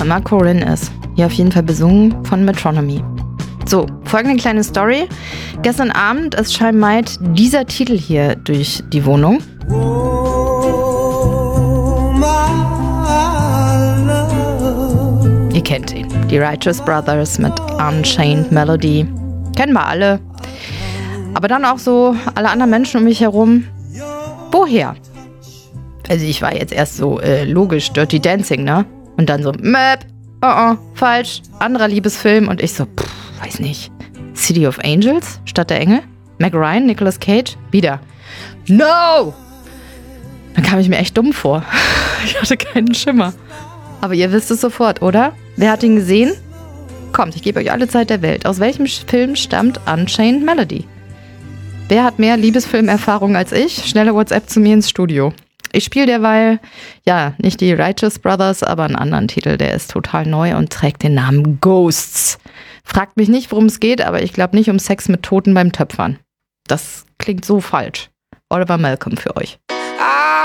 immer Corinne ist. Hier auf jeden Fall besungen von Metronomy. So, folgende kleine Story. Gestern Abend ist scheinbar dieser Titel hier durch die Wohnung. Ihr kennt ihn. Die Righteous Brothers mit Unchained Melody. Kennen wir alle. Aber dann auch so alle anderen Menschen um mich herum. Woher? Also ich war jetzt erst so logisch Dirty Dancing, ne? Und dann so, falsch, anderer Liebesfilm. Und ich so, weiß nicht. City of Angels, Stadt der Engel? Meg Ryan, Nicolas Cage? Wieder. No! Dann kam ich mir echt dumm vor. Ich hatte keinen Schimmer. Aber ihr wisst es sofort, oder? Wer hat ihn gesehen? Kommt, ich gebe euch alle Zeit der Welt. Aus welchem Film stammt Unchained Melody? Wer hat mehr Liebesfilmerfahrung als ich? Schnelle WhatsApp zu mir ins Studio. Ich spiele derweil, ja, nicht die Righteous Brothers, aber einen anderen Titel. Der ist total neu und trägt den Namen Ghosts. Fragt mich nicht, worum es geht, aber ich glaube nicht um Sex mit Toten beim Töpfern. Das klingt so falsch. Oliver Malcolm für euch.